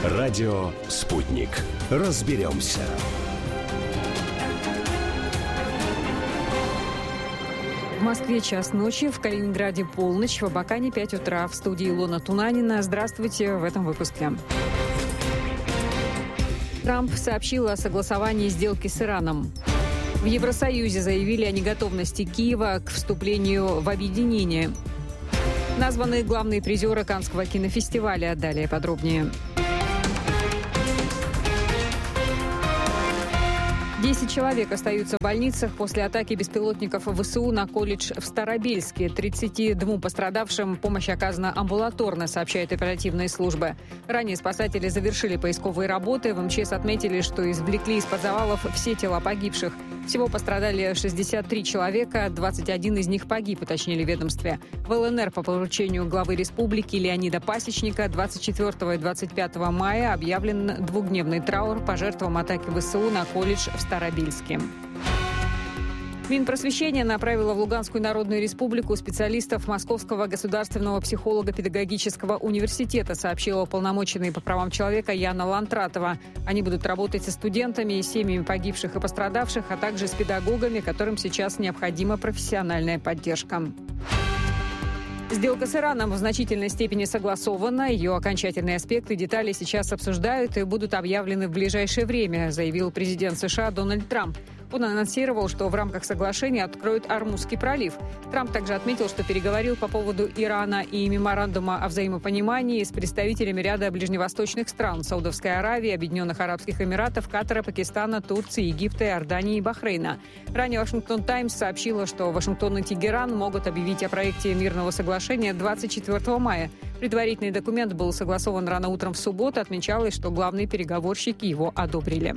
Радио «Спутник». Разберемся. В Москве час ночи, в Калининграде полночь, в Абакане 5 утра. В студии Илона Тунанина. Здравствуйте в этом выпуске. Трамп сообщил о согласовании сделки с Ираном. В Евросоюзе заявили о неготовности Киева к вступлению в объединение. Названы главные призеры Каннского кинофестиваля. Далее подробнее. 10 человек остаются в больницах после атаки беспилотников ВСУ на колледж в Старобельске. 32 пострадавшим помощь оказана амбулаторно, сообщают оперативные службы. Ранее спасатели завершили поисковые работы. В МЧС отметили, что извлекли из-под завалов все тела погибших. Всего пострадали 63 человека, 21 из них погиб, уточнили в ведомстве. В ЛНР по поручению главы республики Леонида Пасечника 24 и 25 мая объявлен двухдневный траур по жертвам атаки ВСУ на колледж в Старобельске. Минпросвещение направило в Луганскую Народную Республику специалистов Московского государственного психолого-педагогического университета, сообщила уполномоченная по правам человека Яна Лантратова. Они будут работать со студентами и семьями погибших и пострадавших, а также с педагогами, которым сейчас необходима профессиональная поддержка. Сделка с Ираном в значительной степени согласована. Ее окончательные аспекты и детали сейчас обсуждают и будут объявлены в ближайшее время, заявил президент США Дональд Трамп. Он анонсировал, что в рамках соглашения откроют Ормузский пролив. Трамп также отметил, что переговорил по поводу Ирана и меморандума о взаимопонимании с представителями ряда ближневосточных стран – Саудовской Аравии, Объединенных Арабских Эмиратов, Катара, Пакистана, Турции, Египта, Иордании и Бахрейна. Ранее «Вашингтон Таймс» сообщила, что Вашингтон и Тегеран могут объявить о проекте мирного соглашения 24 мая. Предварительный документ был согласован рано утром в субботу. Отмечалось, что главные переговорщики его одобрили.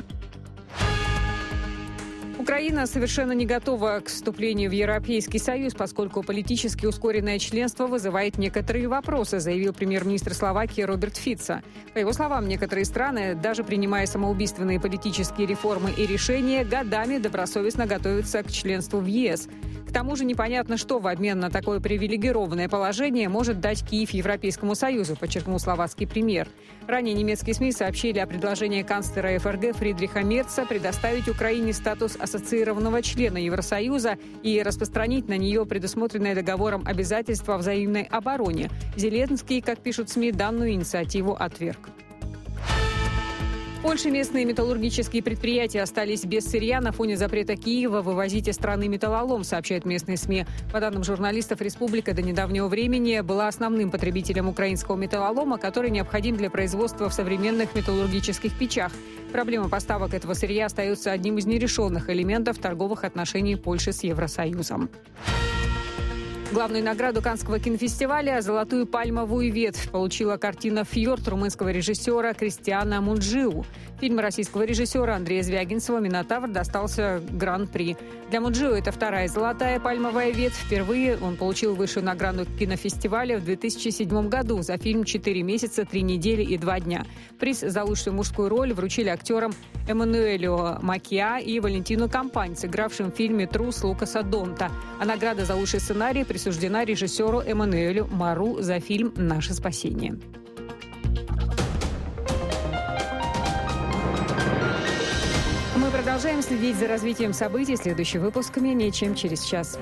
Украина совершенно не готова к вступлению в Европейский Союз, поскольку политически ускоренное членство вызывает некоторые вопросы, заявил премьер-министр Словакии Роберт Фицо. По его словам, некоторые страны, даже принимая самоубийственные политические реформы и решения, годами добросовестно готовятся к членству в ЕС. К тому же непонятно, что в обмен на такое привилегированное положение может дать Киев Европейскому Союзу, подчеркнул словацкий премьер. Ранее немецкие СМИ сообщили о предложении канцлера ФРГ Фридриха Мерца предоставить Украине статус ассоциированного члена Евросоюза и распространить на нее предусмотренное договором обязательства о взаимной обороне. Зеленский, как пишут СМИ, данную инициативу отверг. В Польше местные металлургические предприятия остались без сырья на фоне запрета Киева вывозить из страны металлолом, сообщают местные СМИ. По данным журналистов, республика до недавнего времени была основным потребителем украинского металлолома, который необходим для производства в современных металлургических печах. Проблема поставок этого сырья остается одним из нерешенных элементов торговых отношений Польши с Евросоюзом. Главную награду Каннского кинофестиваля «Золотую пальмовую ветвь» получила картина «Фьорд» румынского режиссера Кристиана Мунджиу. Фильм российского режиссера Андрея Звягинцева «Минотавр» достался гран-при. Для Мунджиу это вторая «Золотая пальмовая ветвь». Впервые он получил высшую награду кинофестиваля в 2007 году за фильм «4 месяца, 3 недели и 2 дня». Приз за лучшую мужскую роль вручили актерам Эммануэлю Макиа и Валентину Кампань, сыгравшим в фильме «Трус» Лукаса Донта. А награда за лучший сценарий присуждена режиссеру Эммануэлю Мару за фильм «Наше спасение». Мы продолжаем следить за развитием событий. Следующий выпуск менее чем через час.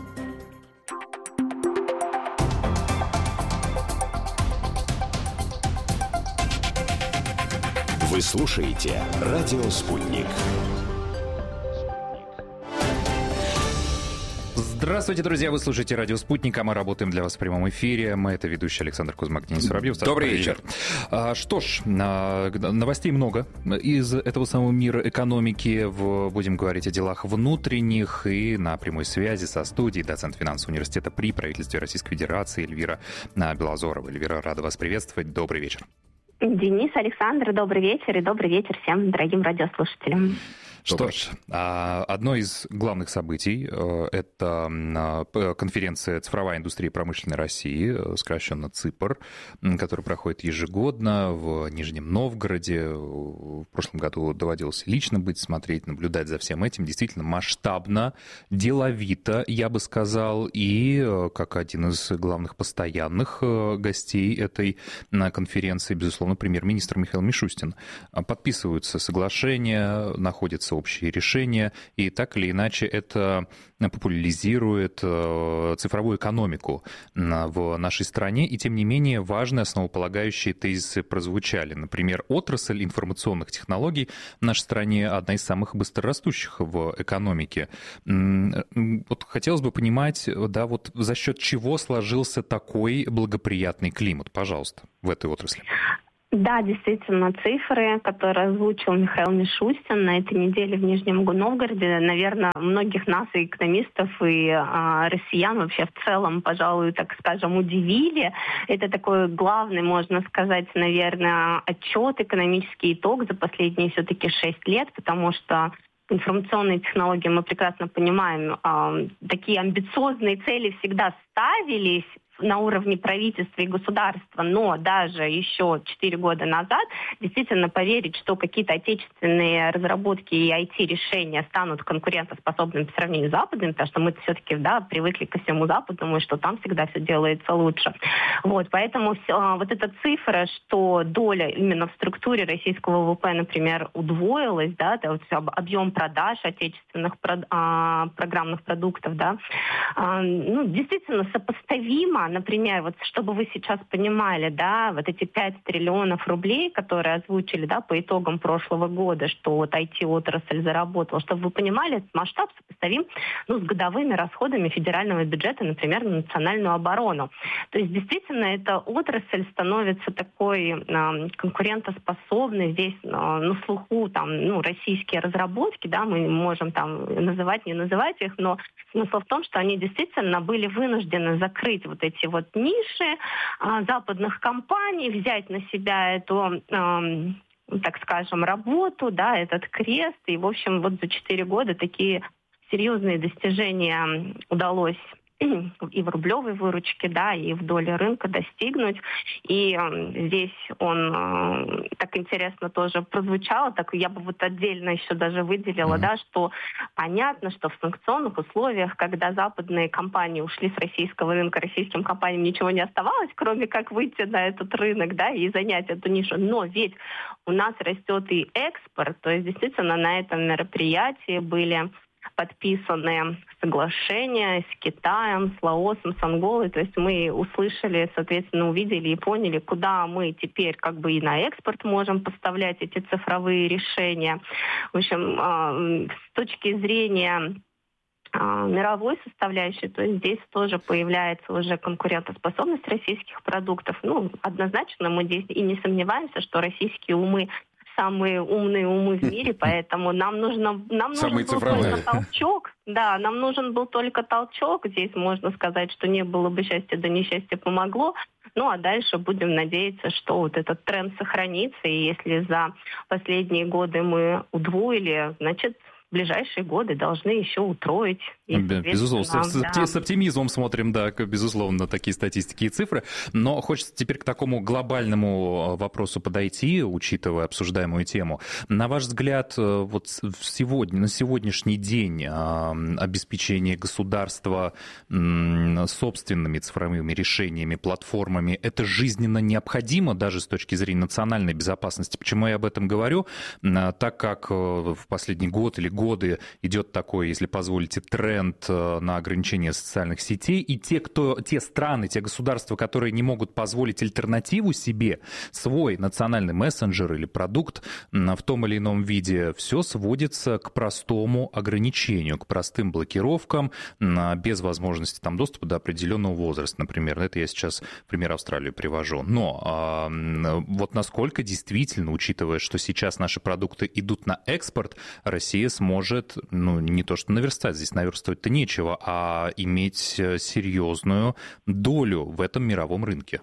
Вы слушаете «Радио Спутник». Здравствуйте, друзья! Вы слушаете «Радио Спутник», а мы работаем для вас в прямом эфире. Мы — это ведущий Александр Кузьмак, Денис Воробьев. Добрый вечер. Что ж, новостей много из этого самого мира экономики. Будем говорить о делах внутренних. И на прямой связи со студией доцент финансового университета при правительстве Российской Федерации Эльвира Белозорова. Эльвира, рада вас приветствовать. Добрый вечер. Денис, Александр, добрый вечер и добрый вечер всем дорогим радиослушателям. Что ж, одно из главных событий – это конференция «Цифровая индустрия промышленной России», сокращенно ЦИПР, которая проходит ежегодно в Нижнем Новгороде. В прошлом году доводилось лично быть, смотреть, наблюдать за всем этим. Действительно масштабно, деловито, я бы сказал, и как один из главных постоянных гостей этой конференции, безусловно, например, министр Михаил Мишустин. Подписываются соглашения, находятся общие решения, и так или иначе это популяризирует цифровую экономику в нашей стране, и тем не менее важные основополагающие тезисы прозвучали. Например, отрасль информационных технологий в нашей стране одна из самых быстрорастущих в экономике. Вот хотелось бы понимать, да, вот за счет чего сложился такой благоприятный климат, пожалуйста, в этой отрасли. Да, действительно, цифры, которые озвучил Михаил Мишустин на этой неделе в Нижнем Новгороде, наверное, многих нас, и экономистов, и россиян вообще в целом, пожалуй, так скажем, удивили. Это такой главный, можно сказать, наверное, отчет, экономический итог за последние все-таки 6 лет, потому что информационные технологии, мы прекрасно понимаем, такие амбициозные цели всегда ставились на уровне правительства и государства, но даже еще 4 года назад действительно поверить, что какие-то отечественные разработки и IT-решения станут конкурентоспособными по сравнению с западными, потому что мы все-таки привыкли ко всему западному, и что там всегда все делается лучше. Вот, поэтому вот эта цифра, что доля именно в структуре российского ВВП, например, удвоилась, да, вот объем продаж отечественных программных продуктов, да, действительно сопоставимо. Например, вот чтобы вы сейчас понимали, да, вот эти 5 триллионов рублей, которые озвучили, да, по итогам прошлого года, что вот IT-отрасль заработала, чтобы вы понимали, этот масштаб сопоставим, с годовыми расходами федерального бюджета, например, на национальную оборону. То есть действительно эта отрасль становится такой конкурентоспособной. Здесь на слуху российские разработки, да, мы можем называть, не называть их, но смысл в том, что они действительно были вынуждены закрыть вот эти вот ниши западных компаний, взять на себя эту, так скажем, работу, да, этот крест. И, в общем, вот за 4 года такие серьезные достижения удалось и в рублевой выручке, да, и в доле рынка достигнуть. И здесь он так интересно тоже прозвучало, так я бы вот отдельно еще даже выделила, да, что понятно, что в санкционных условиях, когда западные компании ушли с российского рынка, российским компаниям ничего не оставалось, кроме как выйти на этот рынок, да, и занять эту нишу. Но ведь у нас растет и экспорт, то есть действительно на этом мероприятии были подписаны соглашения с Китаем, с Лаосом, с Анголой. То есть мы услышали, соответственно, увидели и поняли, куда мы теперь и на экспорт можем поставлять эти цифровые решения. В общем, с точки зрения мировой составляющей, то есть здесь тоже появляется уже конкурентоспособность российских продуктов. Однозначно мы здесь и не сомневаемся, что российские умы самые умные умы в мире, поэтому нам нужен был только толчок. Да, нам нужен был только толчок. Здесь можно сказать, что не было бы счастья, да несчастье помогло. А дальше будем надеяться, что вот этот тренд сохранится. И если за последние годы мы удвоили, значит, в ближайшие годы должны еще утроить. Безусловно, с оптимизмом смотрим, да, безусловно, на такие статистики и цифры. Но хочется теперь к такому глобальному вопросу подойти, учитывая обсуждаемую тему. На ваш взгляд, вот на сегодняшний день обеспечение государства собственными цифровыми решениями, платформами, это жизненно необходимо даже с точки зрения национальной безопасности? Почему я об этом говорю? Так как в последний год или годы идет такой, если позволите, тренд на ограничение социальных сетей, и те страны, те государства, которые не могут позволить альтернативу себе, свой национальный мессенджер или продукт в том или ином виде, все сводится к простому ограничению, к простым блокировкам, без возможности доступа до определенного возраста, например. Это я сейчас пример Австралии привожу. Но вот насколько действительно, учитывая, что сейчас наши продукты идут на экспорт, Россия сможет, не то что наверстать, здесь наверстывать-то нечего, а иметь серьезную долю в этом мировом рынке?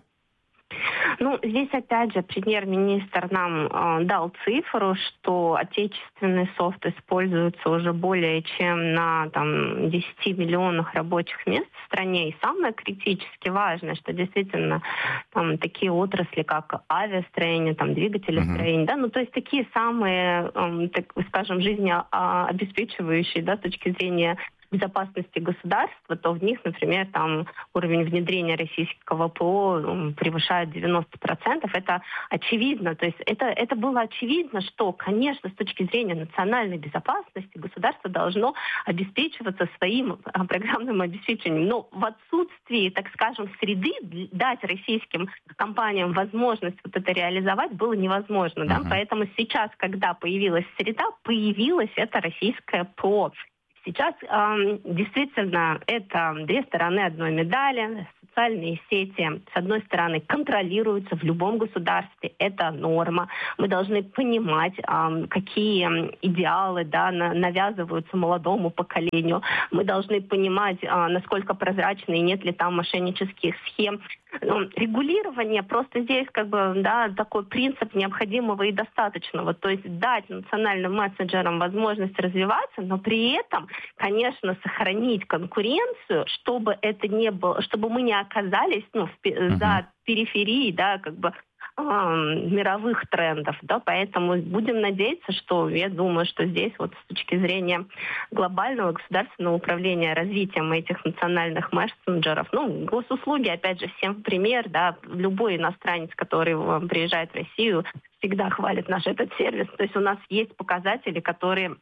Здесь, опять же, премьер-министр нам дал цифру, что отечественный софт используется уже более чем на 10 миллионах рабочих мест в стране. И самое критически важное, что действительно такие отрасли, как авиастроение, двигателестроение, да, то есть такие самые, так скажем, жизнеобеспечивающие, да, с точки зрения безопасности государства, то в них, например, там уровень внедрения российского ПО превышает 90%. Это очевидно. То есть это было очевидно, что, конечно, с точки зрения национальной безопасности государство должно обеспечиваться своим программным обеспечением. Но в отсутствии, так скажем, среды дать российским компаниям возможность вот это реализовать было невозможно. Да? Поэтому сейчас, когда появилась среда, появилось это российское ПО. Сейчас действительно это две стороны одной медали. Социальные сети, с одной стороны, контролируются в любом государстве. Это норма. Мы должны понимать, какие идеалы навязываются молодому поколению. Мы должны понимать, насколько прозрачны и нет ли там мошеннических схем. Регулирование просто здесь такой принцип необходимого и достаточного. То есть дать национальным мессенджерам возможность развиваться, но при этом, конечно, сохранить конкуренцию, чтобы это не было, чтобы мы не оказались за периферией, мировых трендов, поэтому будем надеяться, что я думаю, что здесь вот с точки зрения глобального государственного управления развитием этих национальных мессенджеров, госуслуги, опять же, всем в пример, любой иностранец, который приезжает в Россию, всегда хвалит наш этот сервис, то есть у нас есть показатели, которые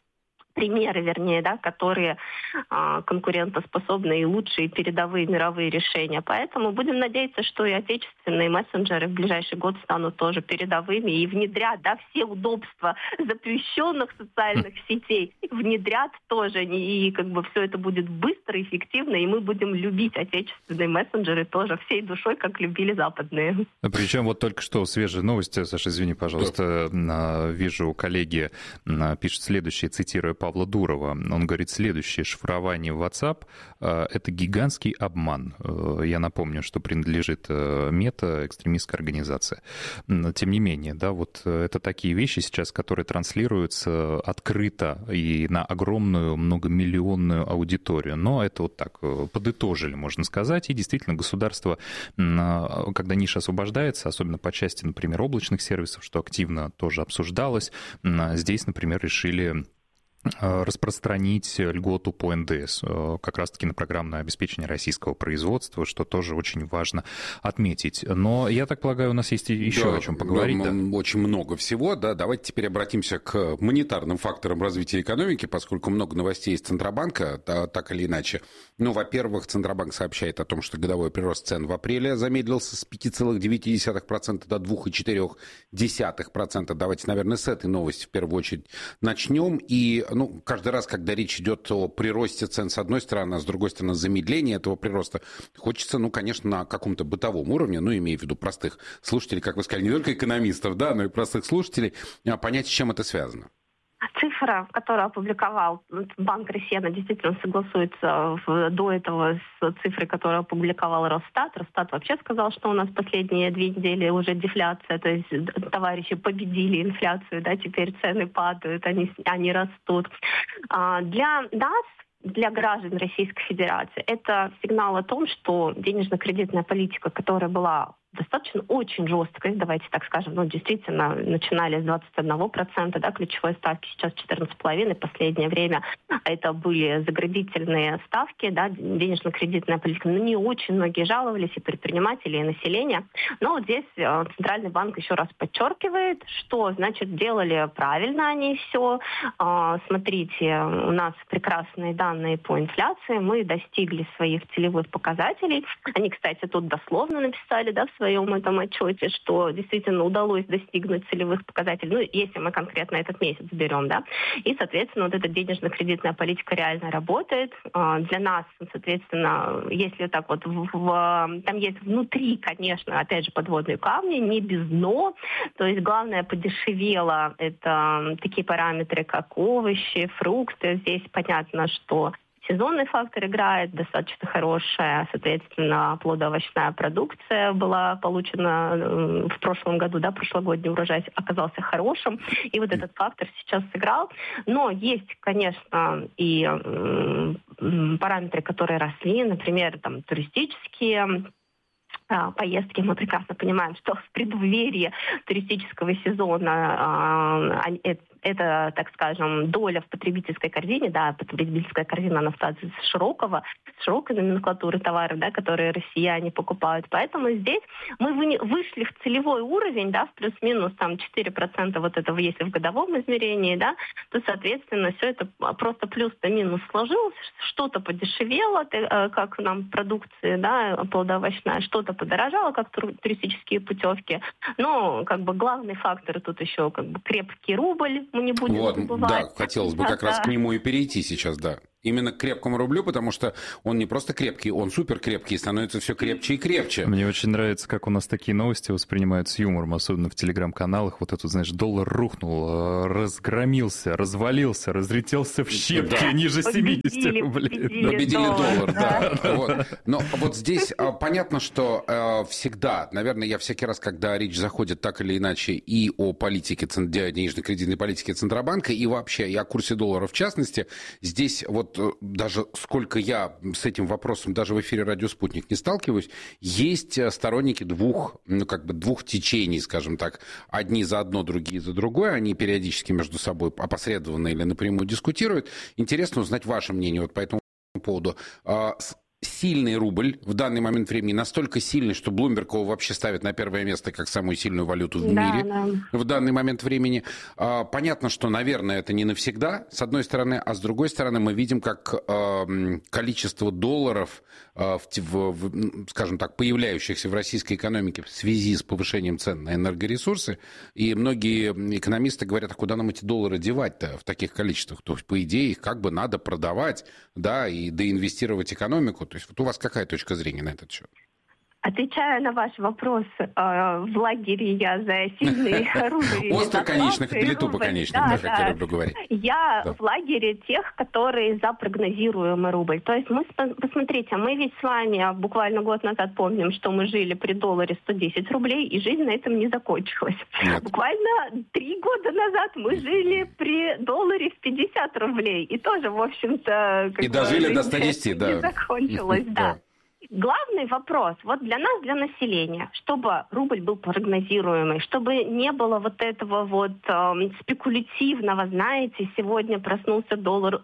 которые конкурентоспособны и лучшие передовые мировые решения. Поэтому будем надеяться, что и отечественные мессенджеры в ближайший год станут тоже передовыми и внедрят все удобства запрещенных социальных сетей, внедрят тоже. И все это будет быстро, эффективно, и мы будем любить отечественные мессенджеры тоже всей душой, как любили западные. Причем вот только что свежая новость, Саша, извини, пожалуйста, вижу, коллеги пишут следующее, цитирую Павла Дурова. Он говорит следующее: шифрование WhatsApp — это гигантский обман. Я напомню, что принадлежит Мета, экстремистская организация. Тем не менее, вот это такие вещи сейчас, которые транслируются открыто и на огромную многомиллионную аудиторию. Но это вот так подытожили, можно сказать. И действительно, государство, когда ниша освобождается, особенно по части, например, облачных сервисов, что активно тоже обсуждалось, здесь, например, решили распространить льготу по НДС как раз-таки на программное обеспечение российского производства, что тоже очень важно отметить. Но, я так полагаю, у нас есть еще о чем поговорить. Очень много всего. Давайте теперь обратимся к монетарным факторам развития экономики, поскольку много новостей из Центробанка, так или иначе. Во-первых, Центробанк сообщает о том, что годовой прирост цен в апреле замедлился с 5,9% до 2,4%. Давайте, наверное, с этой новости в первую очередь начнем. И каждый раз, когда речь идет о приросте цен с одной стороны, а с другой стороны замедлении этого прироста, хочется, конечно, на каком-то бытовом уровне, имея в виду простых слушателей, как вы сказали, не только экономистов, но и простых слушателей, понять, с чем это связано. Цифра, которую опубликовал Банк России, она действительно согласуется до этого с цифрой, которую опубликовал Росстат. Росстат вообще сказал, что у нас последние 2 недели уже дефляция, то есть товарищи победили инфляцию, теперь цены падают, они растут. Для нас, для граждан Российской Федерации, это сигнал о том, что денежно-кредитная политика, которая была достаточно очень жесткой, давайте так скажем, действительно, начинали с 21%, ключевой ставки, сейчас 14,5%, последнее время это были заградительные ставки, денежно-кредитная политика, не очень многие жаловались, и предприниматели, и население, но вот здесь Центральный банк еще раз подчеркивает, что, значит, делали правильно они все, смотрите, у нас прекрасные данные по инфляции, мы достигли своих целевых показателей, они, кстати, тут дословно написали, в своем этом отчете, что действительно удалось достигнуть целевых показателей, если мы конкретно этот месяц берем, и, соответственно, вот эта денежно-кредитная политика реально работает. Для нас, соответственно, если так там есть внутри, конечно, опять же, подводные камни, не без дно, то есть главное подешевело, это такие параметры, как овощи, фрукты, здесь понятно, что сезонный фактор играет, достаточно хорошая, соответственно, плодоовощная продукция была получена в прошлом году, прошлогодний урожай оказался хорошим, и вот этот фактор сейчас сыграл. Но есть, конечно, и параметры, которые росли, например, туристические поездки. Мы прекрасно понимаем, что в преддверии туристического сезона это, так скажем, доля в потребительской корзине, да, потребительская корзина, она складывается с широкой номенклатуры товаров, да, которые россияне покупают. Поэтому здесь мы вышли в целевой уровень, да, в плюс-минус там 4% вот этого, если в годовом измерении, да, то, соответственно, все это просто плюс да минус сложилось, что-то подешевело, как нам продукции, да, плодоовощная, что-то подорожало, как туристические путевки. Но как бы главный фактор тут еще как бы крепкий рубль, мы не будем забывать. Да, хотелось бы как раз к нему и перейти сейчас, да. Именно к крепкому рублю, потому что он не просто крепкий, он супер крепкий и становится все крепче и крепче. Мне очень нравится, как у нас такие новости воспринимают с юмором, особенно в телеграм-каналах. Вот этот, знаешь, доллар рухнул, разгромился, развалился, разлетелся в щепки ниже 70 рублей. Победили доллар, да. Вот. Но вот здесь понятно, что всегда, наверное, я всякий раз, когда речь заходит так или иначе и о политике, денежно-кредитной политике Центробанка, и вообще и о курсе доллара в частности, здесь вот даже сколько я с этим вопросом даже в эфире «Радио Спутник» не сталкиваюсь, есть сторонники двух течений, скажем так. Одни за одно, другие за другое. Они периодически между собой опосредованно или напрямую дискутируют. Интересно узнать ваше мнение вот по этому поводу. Сильный рубль в данный момент времени настолько сильный, что Bloomberg его вообще ставит на первое место как самую сильную валюту в мире в данный момент времени. Понятно, что, наверное, это не навсегда, с одной стороны, а с другой стороны мы видим, как количество долларов, скажем так, появляющихся в российской экономике в связи с повышением цен на энергоресурсы, и многие экономисты говорят, а куда нам эти доллары девать-то в таких количествах? То есть, по идее, их как бы надо продавать, да, и доинвестировать экономику. То есть вот у вас какая точка зрения на этот счет? Отвечая на ваш вопрос, в лагере я за сильный рубль. Остроконечных или тупоконечных, да, как я люблю говорить. Я в лагере тех, которые за прогнозируемый рубль. То есть посмотрите, мы ведь с вами буквально год назад помним, что мы жили при долларе 110 рублей, и жизнь на этом не закончилась. Нет. Буквально 3 года назад мы жили при долларе в 50 рублей. И тоже, в общем-то... И дожили до 110, да. Не закончилась, да. Главный вопрос, вот для нас, для населения, чтобы рубль был прогнозируемый, чтобы не было вот этого вот спекулятивного, знаете, сегодня проснулся доллар,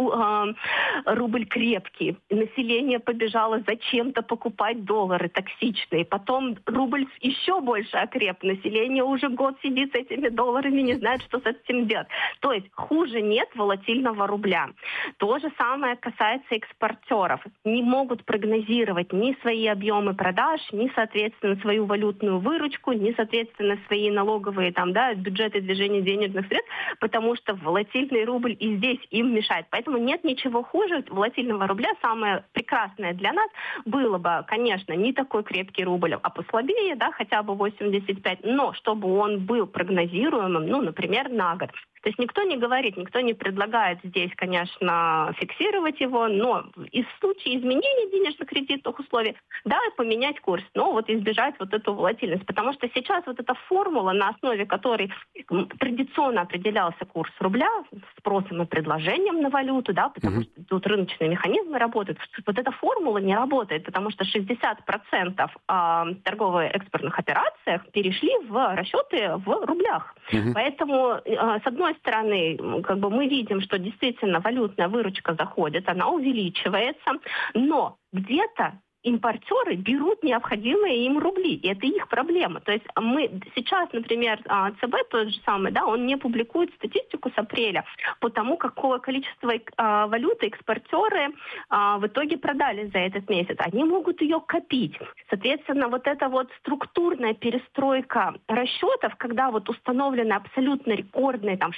рубль крепкий, население побежало зачем-то покупать доллары токсичные, потом рубль еще больше окреп, население уже год сидит с этими долларами, не знает, что с этим делать. То есть хуже нет волатильного рубля. То же самое касается экспортеров. Не могут прогнозировать ни свои объемы продаж, ни, соответственно, свою валютную выручку, ни, соответственно, свои налоговые бюджеты движения денежных средств, потому что волатильный рубль и здесь им мешает. Поэтому нет ничего хуже волатильного рубля. Самое прекрасное для нас было бы, конечно, не такой крепкий рубль, а послабее, да, хотя бы 85, но чтобы он был прогнозируемым, например, на год. То есть никто не говорит, никто не предлагает здесь, конечно, фиксировать его, но в случае изменения денежно-кредитных условий, да, поменять курс, но вот избежать вот эту волатильность. Потому что сейчас вот эта формула, на основе которой традиционно определялся курс рубля, спросом и предложением на валюту, да, потому что тут рыночные механизмы работают, вот эта формула не работает, потому что 60% торгово-экспортных операциях перешли в расчеты в рублях. Поэтому, с одной стороны, как бы мы видим, что действительно валютная выручка заходит, она увеличивается, но где-то импортеры берут необходимые им рубли, и это их проблема. То есть мы сейчас, например, ЦБ тот же самый, да, он не публикует статистику с апреля по тому, какое количество валюты экспортеры в итоге продали за этот месяц. Они могут ее копить. Соответственно, вот эта вот структурная перестройка расчетов, когда вот установлены абсолютно рекордные там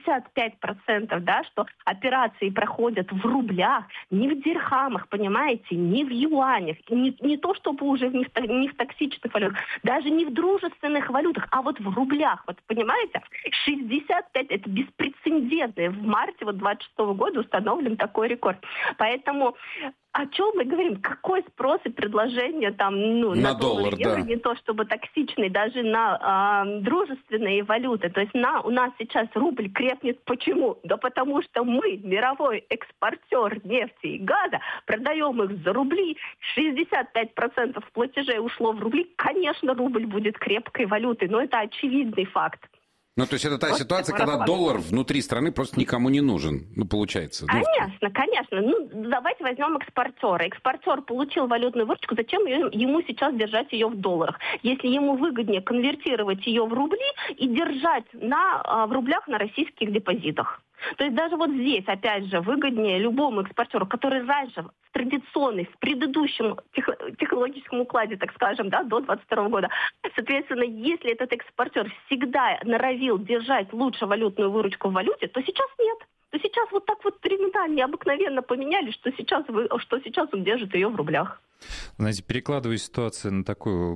65%, да, что операции проходят в рублях, не в дирхамах, понимаете, не в юанях, не то чтобы уже не в токсичных валютах, даже не в дружественных валютах, а вот в рублях. Вот понимаете, 65 это беспрецедентно. В марте 26 года установлен такой рекорд. Поэтому о чем мы говорим? Какой спрос и предложение там, на доллар, евро, да. Не то чтобы токсичный, даже на дружественные валюты. То есть у нас сейчас рубль крепнет. Почему? Да потому что мы, мировой экспортер нефти и газа, продаем их за рубли. 65% платежей ушло в рубли. Конечно, рубль будет крепкой валютой, но это очевидный факт. Ну, то есть это та Вот ситуация, такой когда расклад. доллар внутри страны просто никому не нужен, ну, получается. Конечно, конечно. Ну, давайте возьмем экспортера. Экспортер получил валютную выручку, зачем ему сейчас держать ее в долларах? Если ему выгоднее конвертировать ее в рубли и держать в рублях на российских депозитах. То есть даже вот здесь, опять же, выгоднее любому экспортеру, который раньше в традиционной, в предыдущем технологическом укладе, так скажем, да, до 2022 года, соответственно, если этот экспортер всегда норовил держать лучше валютную выручку в валюте, то сейчас нет. То сейчас вот так вот времена необыкновенно поменялись, что сейчас он держит ее в рублях. Знаете, перекладывая ситуацию на такую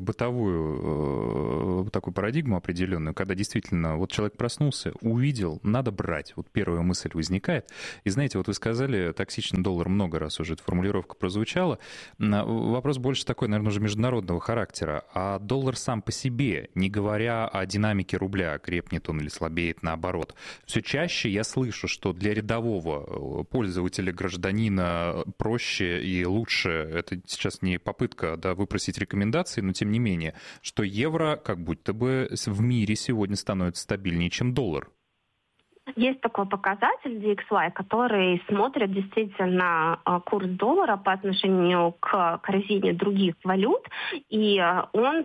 бытовую такую парадигму определенную, когда действительно вот человек проснулся, увидел, надо брать. Вот первая мысль возникает. И знаете, вот вы сказали, токсичный доллар, много раз уже эта формулировка прозвучала. Вопрос больше такой, наверное, уже международного характера. А доллар сам по себе, не говоря о динамике рубля, крепнет он или слабеет, наоборот. Все чаще я слышу, что для рядового пользователя, гражданина проще и лучше, это сейчас не попытка, да, выпросить рекомендации, но тем не менее, что евро как будто бы в мире сегодня становится стабильнее, чем доллар. Есть такой показатель DXY, который смотрит действительно курс доллара по отношению к корзине других валют. И он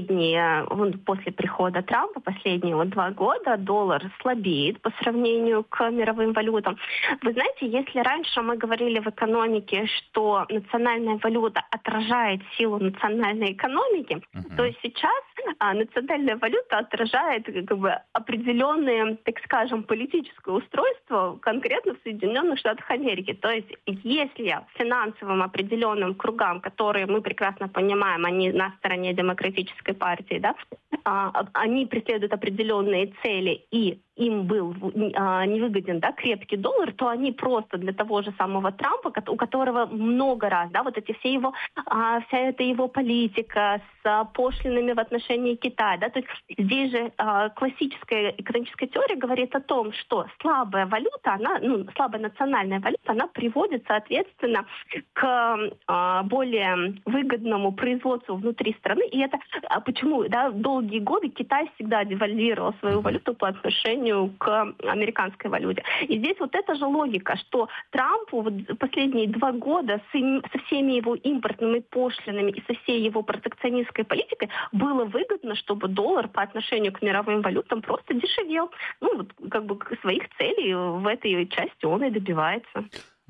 после прихода Трампа, последние 2 года, доллар слабеет по сравнению к мировым валютам. Вы знаете, если раньше мы говорили в экономике, что национальная валюта отражает силу национальной экономики, то сейчас национальная валюта отражает определенные, так скажем, политическое устройство конкретно в Соединенных Штатах Америки. То есть если финансовым определенным кругам, которые мы прекрасно понимаем, они на стороне демократической партии, да, они преследуют определенные цели, и им был невыгоден, да, крепкий доллар, то они просто для того же самого Трампа, у которого много раз, да, вот эти вся эта его политика с пошлинами в отношении Китая, да, то есть здесь же классическая экономическая теория говорит о том, что слабая валюта, слабая национальная валюта, она приводит, соответственно, к более выгодному производству внутри страны, и это почему, да, долгие годы Китай всегда девальвировал свою валюту по отношению к американской валюте. И здесь вот эта же логика, что Трампу последние 2 года со всеми его импортными пошлинами и со всей его протекционистской политикой было выгодно, чтобы доллар по отношению к мировым валютам просто дешевел. Своих целей в этой части он и добивается.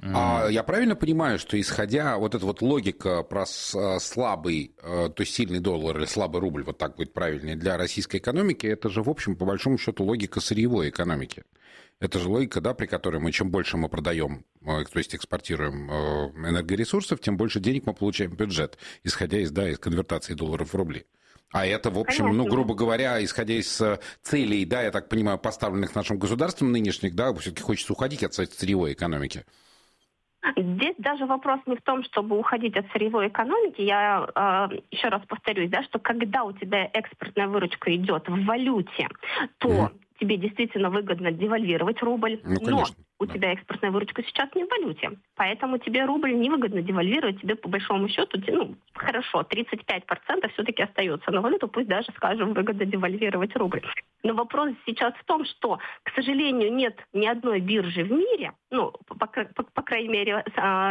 Я правильно понимаю, что исходя вот эта вот логика про слабый, то есть сильный доллар или слабый рубль, вот так будет правильнее, для российской экономики, это же, в общем, по большому счету, логика сырьевой экономики. Это же логика, да, при которой чем больше мы продаем, то есть экспортируем энергоресурсов, тем больше денег мы получаем в бюджет, исходя из конвертации долларов в рубли. А это, в общем, грубо говоря, исходя из целей, да, я так понимаю, поставленных нашим государством нынешних, да, все-таки хочется уходить от сырьевой экономики. Здесь даже вопрос не в том, чтобы уходить от сырьевой экономики. Я еще раз повторюсь, да, что когда у тебя экспортная выручка идет в валюте, то тебе действительно выгодно девальвировать рубль, но у тебя экспортная выручка сейчас не в валюте. Поэтому тебе рубль невыгодно девальвировать, тебе по большому счету, хорошо, 35% все-таки остается на валюту, пусть даже, скажем, выгодно девальвировать рубль. Но вопрос сейчас в том, что, к сожалению, нет ни одной биржи в мире, по крайней мере,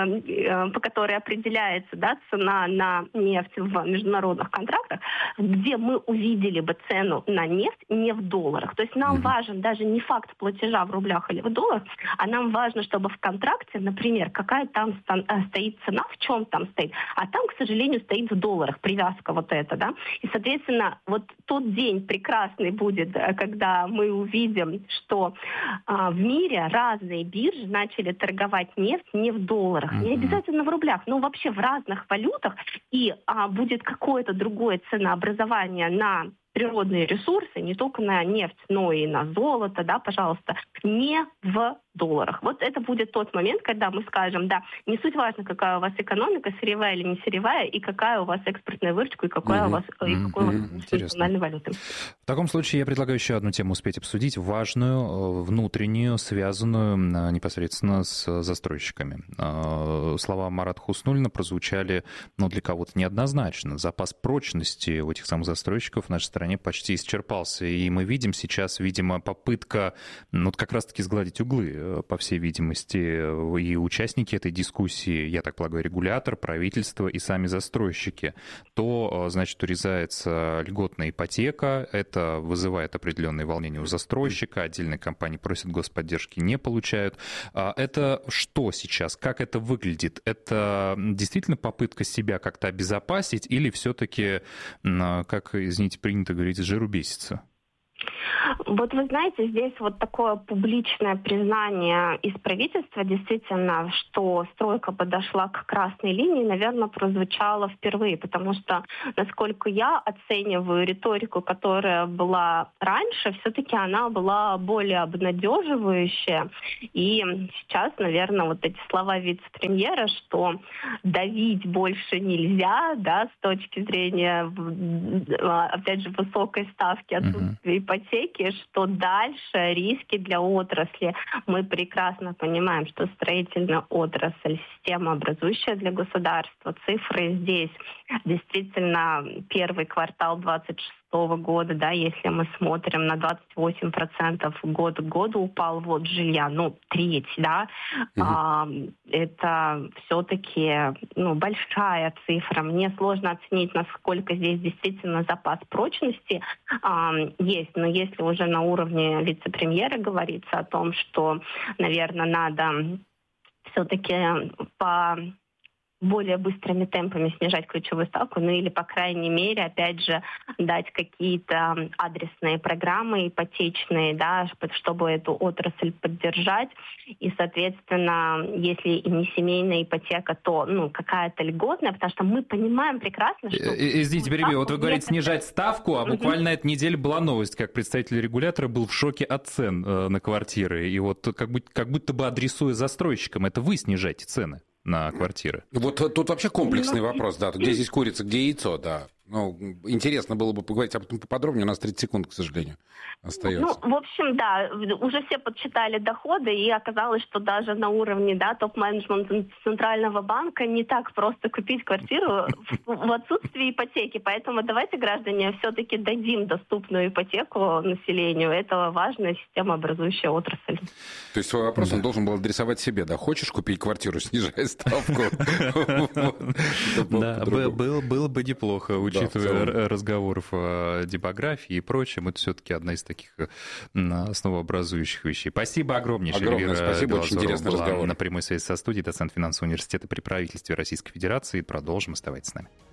по которой определяется, да, цена на нефть в международных контрактах, где мы увидели бы цену на нефть не в долларах. То есть нам важен даже не факт платежа в рублях или в долларах, а нам важно, чтобы в контракте, например, какая там стоит цена, в чем там стоит, а там, к сожалению, стоит в долларах, привязка вот эта, да. И, соответственно, вот тот день прекрасный будет, когда мы увидим, что в мире разные биржи начали торговать нефть не в долларах, не обязательно в рублях, но вообще в разных валютах, и будет какое-то другое ценообразование на природные ресурсы, не только на нефть, но и на золото, да, пожалуйста, не в долларах. Вот это будет тот момент, когда мы скажем, да, не суть важно, какая у вас экономика, сырьевая или не сырьевая, и какая у вас экспортная выручка, и какой у вас национальной валюты. В таком случае я предлагаю еще одну тему успеть обсудить, важную, внутреннюю, связанную непосредственно с застройщиками. Слова Марата Хуснуллина прозвучали, для кого-то неоднозначно. Запас прочности у этих самых застройщиков в нашей стране почти исчерпался, и мы видим сейчас, видимо, попытка как раз-таки сгладить углы, по всей видимости, и участники этой дискуссии, я так полагаю, регулятор, правительство и сами застройщики. То, значит, урезается льготная ипотека, это вызывает определенные волнения у застройщика, отдельные компании просят господдержки, не получают. Это что сейчас? Как это выглядит? Это действительно попытка себя как-то обезопасить или все-таки, как, извините, принято говорить, с жиру бесится? Вот вы знаете, здесь вот такое публичное признание из правительства, действительно, что стройка подошла к красной линии, наверное, прозвучало впервые, потому что, насколько я оцениваю риторику, которая была раньше, все-таки она была более обнадеживающая. И сейчас, наверное, вот эти слова вице-премьера, что давить больше нельзя, да, с точки зрения, опять же, высокой ставки, отсутствия ипотеки, что дальше риски для отрасли. Мы прекрасно понимаем, что строительная отрасль — система, образующая для государства. Цифры здесь действительно первый квартал 2026 года, да, если мы смотрим на 28% год к году упал ввод жилья, треть, да, это все-таки большая цифра. Мне сложно оценить, насколько здесь действительно запас прочности есть, но если уже на уровне вице-премьера говорится о том, что, наверное, надо все-таки по более быстрыми темпами снижать ключевую ставку, или, по крайней мере, опять же, дать какие-то адресные программы ипотечные, да, чтобы эту отрасль поддержать. И, соответственно, если и не семейная ипотека, то какая-то льготная, потому что мы понимаем прекрасно, что... Извините, перебью. Вот вы говорите снижать ставку, а буквально эта неделя была новость, как представитель регулятора был в шоке от цен на квартиры. И вот как будто бы адресуя застройщикам, это вы снижаете цены на квартиры. Вот тут вообще комплексный вопрос, да. Где здесь курица, где яйцо, да. Интересно было бы поговорить об этом поподробнее, у нас 30 секунд, к сожалению, остается. В общем, да, уже все подсчитали доходы, и оказалось, что даже на уровне, да, топ-менеджмента Центрального банка не так просто купить квартиру в отсутствии ипотеки. Поэтому давайте, граждане, все-таки дадим доступную ипотеку населению. Это важная системообразующая отрасль. То есть свой вопрос он должен был адресовать себе, да? Хочешь купить квартиру, снижай ставку? Да, было бы неплохо, учитывая разговоров о демографии и прочем, это все-таки одна из таких основообразующих вещей. Спасибо огромнейшее. Огромное спасибо, очень интересный разговор. На прямой связи со студией, доцент финансового университета при правительстве Российской Федерации. Продолжим, оставайтесь с нами.